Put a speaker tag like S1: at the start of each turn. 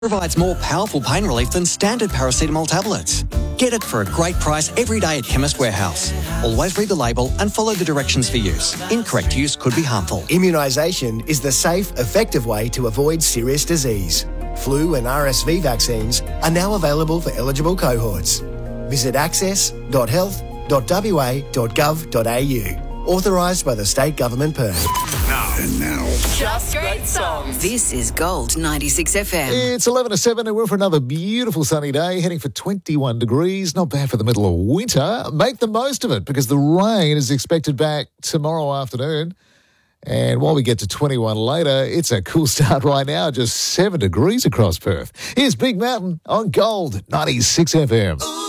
S1: provides more powerful pain relief than standard paracetamol tablets. Get it for a great price every day at Chemist Warehouse. Always read the label and follow the directions for use. Incorrect use could be harmful.
S2: Immunisation is the safe, effective way to avoid serious disease. Flu and RSV vaccines are now available for eligible cohorts. Visit access.health.wa.gov.au. Authorised by the State Government Perth.
S3: Now.
S4: Just great songs.
S5: This is Gold 96 FM.
S3: It's 11:07 and we're for another beautiful sunny day, heading for 21 degrees. Not bad for the middle of winter. Make the most of it because the rain is expected back tomorrow afternoon. And while we get to 21 later, it's a cool start right now, just 7 degrees across Perth. Here's Big Mountain on Gold 96 FM.